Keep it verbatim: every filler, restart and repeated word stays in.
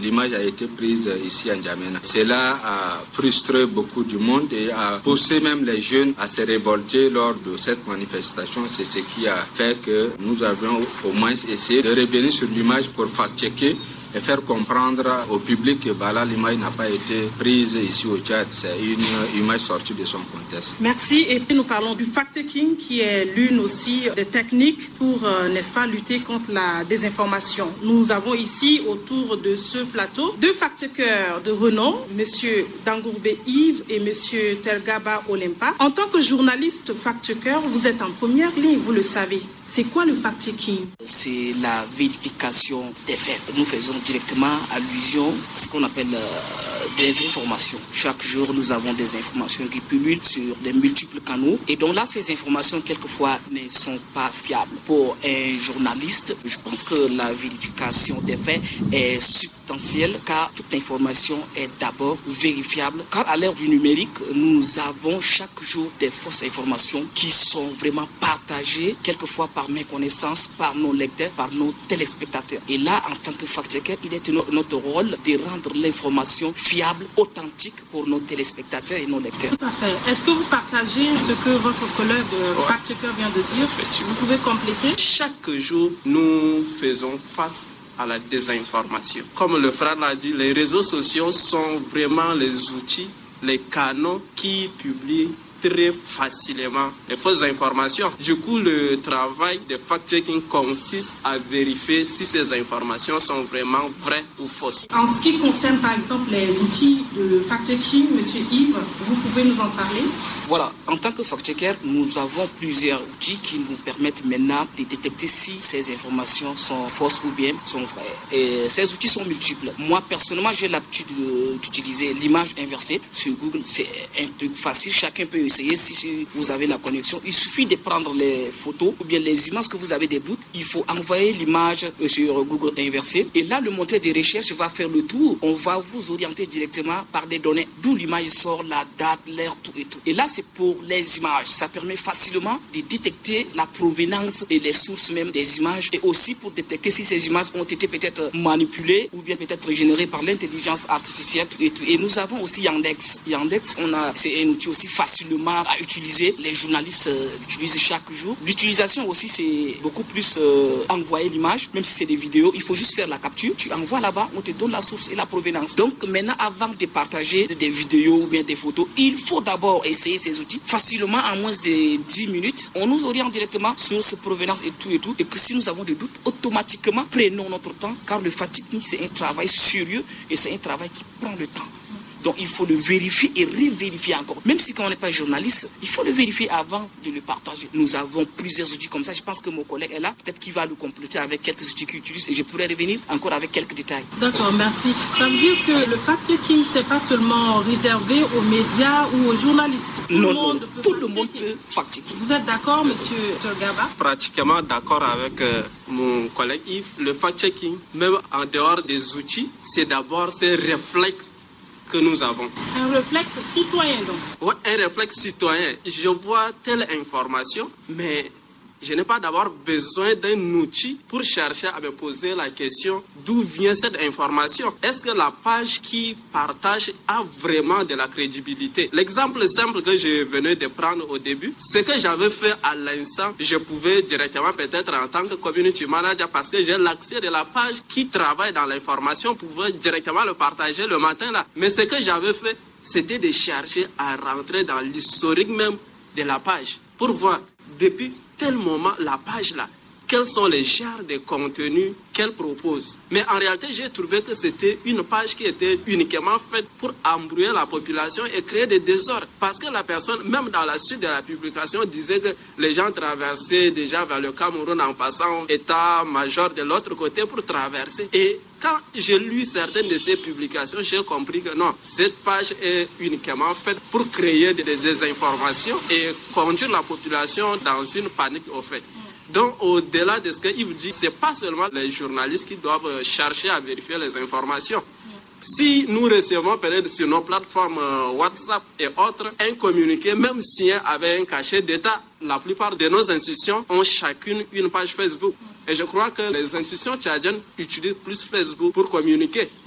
l'image a été prise ici à N'Djamena. Cela a frustré beaucoup du monde et a poussé même les jeunes à se révolter lors de cette manifestation. C'est ce qui a fait que nous avions au moins essayé de revenir sur l'image pour fact-checker et faire comprendre au public que bah là, l'image n'a pas été prise ici au Tchad. C'est une image sortie de son contexte. Merci. Et puis nous parlons du fact-checking qui est l'une aussi des techniques pour, euh, n'est-ce pas, lutter contre la désinformation. Nous avons ici autour de ce plateau deux fact-checkers de renom, M. Dangourbe Yves et M. Tergaba Olempa. En tant que journaliste fact-checker, vous êtes en première ligne, vous le savez. C'est quoi le fact-checking? C'est la vérification des faits. Nous faisons directement allusion à ce qu'on appelle euh, des informations. Chaque jour, nous avons des informations qui pullulent sur des multiples canaux. Et donc là, ces informations, quelquefois, ne sont pas fiables. Pour un journaliste, je pense que la vérification des faits est substantielle car toute information est d'abord vérifiable. Car à l'ère du numérique, nous avons chaque jour des fausses informations qui sont vraiment partagées, quelquefois par mes connaissances, par nos lecteurs, par nos téléspectateurs. Et là, en tant que fact-checker, il est notre rôle de rendre l'information fiable, authentique pour nos téléspectateurs et nos lecteurs. Tout à fait. Est-ce que vous partagez ce que votre collègue ouais. fact-checker vient de dire? Vous pouvez compléter? Chaque jour, nous faisons face à la désinformation. Comme le frère l'a dit, les réseaux sociaux sont vraiment les outils, les canaux qui publient très facilement les fausses informations. Du coup, le travail de fact-checking consiste à vérifier si ces informations sont vraiment vraies ou fausses. En ce qui concerne par exemple les outils de fact-checking, M. Yves, vous pouvez nous en parler? Voilà, en tant que fact-checker, nous avons plusieurs outils qui nous permettent maintenant de détecter si ces informations sont fausses ou bien sont vraies. Et ces outils sont multiples. Moi, personnellement, j'ai l'habitude d'utiliser l'image inversée sur Google. C'est un truc facile, chacun peut essayer si vous avez la connexion. Il suffit de prendre les photos ou bien les images que vous avez des doutes. Il faut envoyer l'image sur Google inversée. Et là, le moteur de recherche va faire le tour. On va vous orienter directement par des données d'où l'image sort, la date, l'heure, tout et tout. Et là, c'est pour les images. Ça permet facilement de détecter la provenance et les sources même des images et aussi pour détecter si ces images ont été peut-être manipulées ou bien peut-être générées par l'intelligence artificielle tout et tout. Et nous avons aussi Yandex. Yandex, on a, c'est un outil aussi facilement à utiliser. Les journalistes euh, l'utilisent chaque jour. L'utilisation aussi, c'est beaucoup plus euh, envoyer l'image, même si c'est des vidéos. Il faut juste faire la capture. Tu envoies là-bas, on te donne la source et la provenance. Donc maintenant, avant de partager des vidéos ou bien des photos, il faut d'abord essayer ces outils facilement en moins de dix minutes. On nous oriente directement sur ce provenance et tout et tout. Et que si nous avons des doutes, automatiquement, prenons notre temps car le fact-checking, c'est un travail sérieux et c'est un travail qui prend le temps. Donc il faut le vérifier et revérifier encore. Même si quand on n'est pas journaliste, il faut le vérifier avant de le partager. Nous avons plusieurs outils comme ça. Je pense que mon collègue est là. Peut-être qu'il va le compléter avec quelques outils qu'il utilise et je pourrais revenir encore avec quelques détails. D'accord, merci. Ça veut dire que le fact-checking, c'est pas seulement réservé aux médias ou aux journalistes. Tout non, le monde non, peut tout le monde peut fact-checker. Vous êtes d'accord, monsieur Tergaba? Pratiquement d'accord avec euh, mon collègue Yves. Le fact-checking, même en dehors des outils, c'est d'abord ces réflexes que nous avons. Un réflexe citoyen donc. Oui, un réflexe citoyen. Je vois telle information, mais je n'ai pas d'abord besoin d'un outil pour chercher à me poser la question d'où vient cette information. Est-ce que la page qui partage a vraiment de la crédibilité? L'exemple simple que je venais de prendre au début, ce que j'avais fait à l'instant, je pouvais directement peut-être en tant que community manager, parce que j'ai l'accès de la page qui travaille dans l'information, pouvoir directement le partager le matin là. Mais ce que j'avais fait, c'était de chercher à rentrer dans l'historique même de la page pour voir depuis tel moment, la page là, quels sont les genres de contenus qu'elle propose. Mais en réalité, j'ai trouvé que c'était une page qui était uniquement faite pour embrouiller la population et créer des désordres. Parce que la personne, même dans la suite de la publication, disait que les gens traversaient déjà vers le Cameroun en passant état-major de l'autre côté pour traverser. Et quand j'ai lu certaines de ces publications, j'ai compris que non, cette page est uniquement faite pour créer des désinformations et conduire la population dans une panique au fait. Donc, au-delà de ce que Yves dit, ce n'est pas seulement les journalistes qui doivent chercher à vérifier les informations. Si nous recevons peut-être sur nos plateformes WhatsApp et autres un communiqué, même signé avec un cachet d'État, la plupart de nos institutions ont chacune une page Facebook. Et je crois que les institutions tchadiennes utilisent plus Facebook pour communiquer.